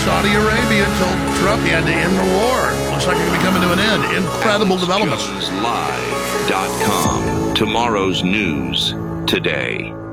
Saudi Arabia told Trump he had to end the war. Looks like it's going to be coming to an end. Incredible developments. AlexJonesLive.com. Tomorrow's news today.